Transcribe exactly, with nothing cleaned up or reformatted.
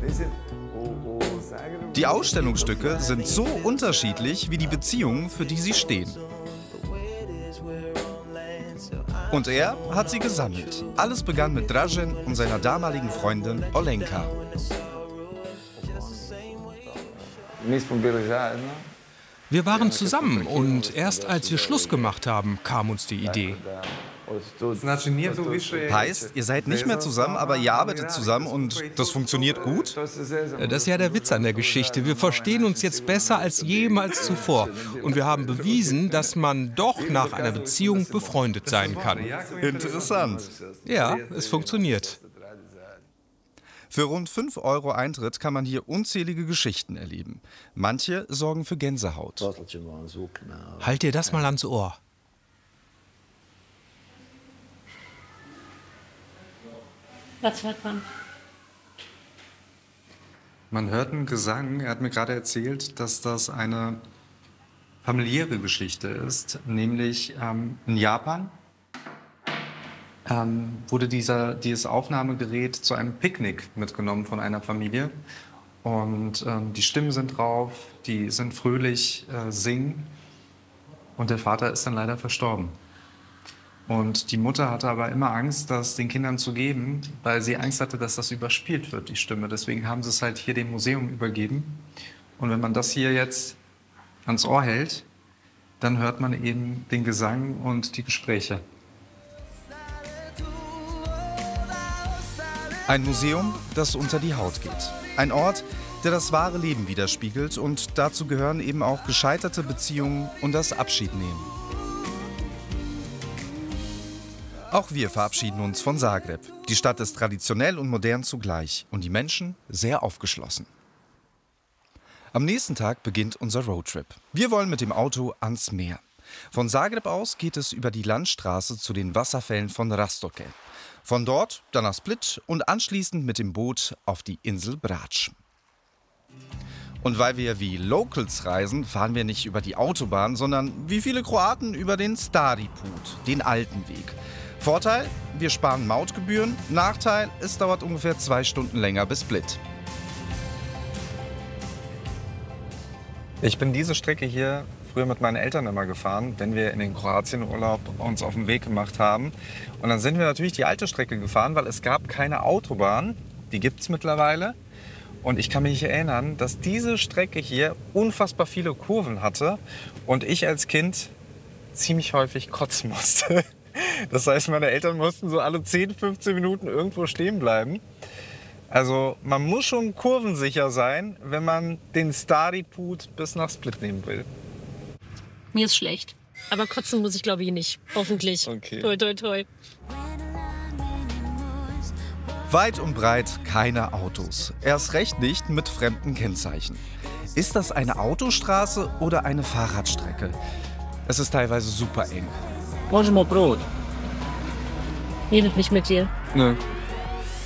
Die Ausstellungsstücke sind so unterschiedlich wie die Beziehungen, für die sie stehen. Und er hat sie gesammelt. Alles begann mit Dražen und seiner damaligen Freundin Olenka. Wir waren zusammen und erst als wir Schluss gemacht haben, kam uns die Idee. Heißt, ihr seid nicht mehr zusammen, aber ihr arbeitet zusammen und das funktioniert gut? Das ist ja der Witz an der Geschichte. Wir verstehen uns jetzt besser als jemals zuvor. Und wir haben bewiesen, dass man doch nach einer Beziehung befreundet sein kann. Interessant. Ja, es funktioniert. Für rund fünf Euro Eintritt kann man hier unzählige Geschichten erleben. Manche sorgen für Gänsehaut. Halt dir das mal ans Ohr. Was hört man? Man hört einen Gesang. Er hat mir gerade erzählt, dass das eine familiäre Geschichte ist. Nämlich ähm, in Japan ähm, wurde dieser, dieses Aufnahmegerät zu einem Picknick mitgenommen von einer Familie. Und ähm, die Stimmen sind drauf, die sind fröhlich, äh, singen. Und der Vater ist dann leider verstorben. Und die Mutter hatte aber immer Angst, das den Kindern zu geben, weil sie Angst hatte, dass das überspielt wird, die Stimme. Deswegen haben sie es halt hier dem Museum übergeben. Und wenn man das hier jetzt ans Ohr hält, dann hört man eben den Gesang und die Gespräche. Ein Museum, das unter die Haut geht. Ein Ort, der das wahre Leben widerspiegelt. Und dazu gehören eben auch gescheiterte Beziehungen und das Abschiednehmen. Auch wir verabschieden uns von Zagreb. Die Stadt ist traditionell und modern zugleich und die Menschen sehr aufgeschlossen. Am nächsten Tag beginnt unser Roadtrip. Wir wollen mit dem Auto ans Meer. Von Zagreb aus geht es über die Landstraße zu den Wasserfällen von Rastoke. Von dort dann nach Split und anschließend mit dem Boot auf die Insel Brač. Und weil wir wie Locals reisen, fahren wir nicht über die Autobahn, sondern wie viele Kroaten über den Stari Put, den alten Weg. Vorteil, wir sparen Mautgebühren. Nachteil, es dauert ungefähr zwei Stunden länger bis Split. Ich bin diese Strecke hier früher mit meinen Eltern immer gefahren, wenn wir in den Kroatienurlaub uns auf den Weg gemacht haben. Und dann sind wir natürlich die alte Strecke gefahren, weil es gab keine Autobahn. Die gibt es mittlerweile. Und ich kann mich erinnern, dass diese Strecke hier unfassbar viele Kurven hatte und ich als Kind ziemlich häufig kotzen musste. Das heißt, meine Eltern mussten so alle zehn, fünfzehn Minuten irgendwo stehen bleiben. Also man muss schon kurvensicher sein, wenn man den Stari Put bis nach Split nehmen will. Mir ist schlecht. Aber kotzen muss ich, glaube ich, nicht. Hoffentlich. Okay. Toi, toi, toi. Weit und breit keine Autos. Erst recht nicht mit fremden Kennzeichen. Ist das eine Autostraße oder eine Fahrradstrecke? Es ist teilweise super eng. Redet nicht mit dir. Nö.